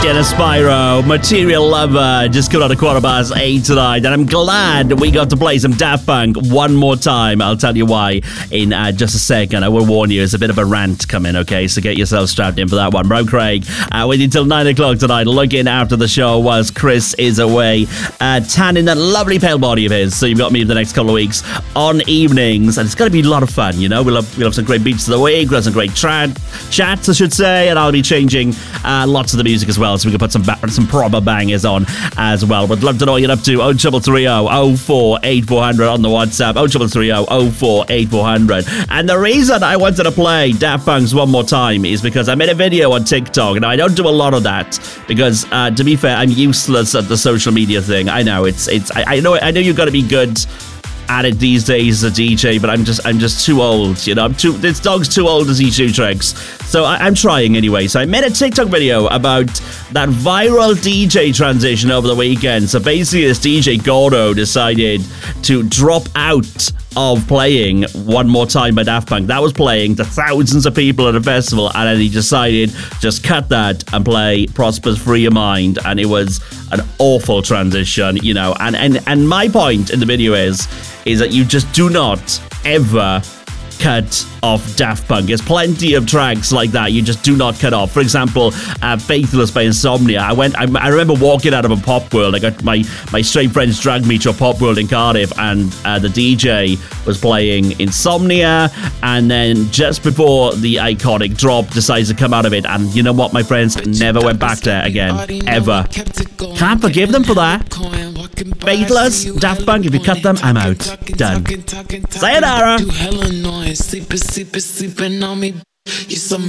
Sienna Spyro, Material Lover, just got on a 8:15 tonight, and I'm glad we got to play some Daft Punk one more time. I'll tell you why in just a second. I will warn you, it's a bit of a rant coming, okay? So get yourself strapped in for that one. Bro Craig, with you till 9 o'clock tonight, looking after the show whilst Chris is away, tanning that lovely pale body of his. So you've got me for the next couple of weeks on evenings, and it's going to be a lot of fun, you know? We'll have some great beats of the week, we'll have some great chats, I should say, and I'll be changing lots of the music as well, so we can put some proper bangers on as well. Would love to know what you're up to. 0330 04 8400 on the WhatsApp. 0330 04 8400. And the reason I wanted to play Daft Punk's one more time is because I made a video on TikTok, and I don't do a lot of that because, to be fair, I'm useless at the social media thing. I know I know you've got to be good at it these days as a DJ, but I'm just too old, you know. This dog's too old to teach new tricks. So I'm trying anyway. So I made a TikTok video about that viral DJ transition over the weekend. So basically this DJ Gordo decided to drop out of playing One More Time by Daft Punk. That was playing to thousands of people at a festival, and then he decided just cut that and play Prosper's Free Your Mind, and it was an awful transition, you know. And my point in the video is that you just do not ever cut off Daft Punk. There's plenty of tracks like that you just do not cut off. For example, Faithless by Insomnia. I remember walking out of a Pop World. I got my straight friends dragged me to a Pop World in Cardiff, and the DJ was playing Insomnia, and then just before the iconic drop decides to come out of it, and you know what, my friends, never went back there again, ever. Can't forgive them for that. Faithless, Daft Punk, if you cut them, I'm out. Done. Sayonara. Sleeping on me.